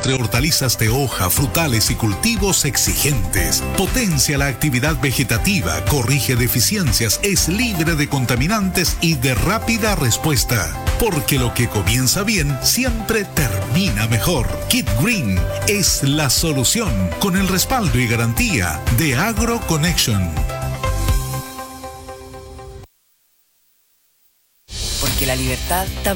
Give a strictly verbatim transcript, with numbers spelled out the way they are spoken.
nutre hortalizas de hoja, frutales y cultivos exigentes. Potencia la actividad vegetativa, corrige deficiencias, es libre de contaminantes y de rápida respuesta. Porque lo que comienza bien siempre termina mejor. Kit Green es la solución con el respaldo y garantía de AgroConnection. Porque la libertad también